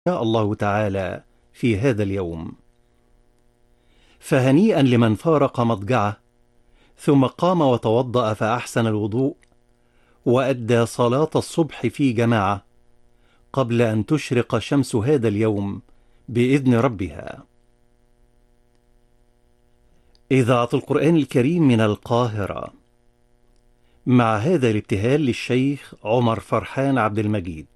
شاء الله تعالى في هذا اليوم. فهنيئا لمن فارق مضجعه ثم قام وتوضأ فأحسن الوضوء وأدى صلاة الصبح في جماعة قبل أن تشرق شمس هذا اليوم بإذن ربها. إذاعة القرآن الكريم من القاهرة، مع هذا الابتهال للشيخ عمر فرحان عبد المجيد.